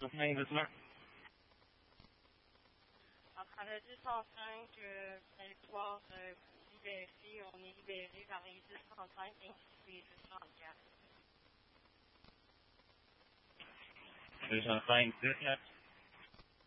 Sydney, this là. Entre le 10h05, vous allez pouvoir vous libérer. On est libéré par les 10h35 ainsi que les 10h34. 205, 10,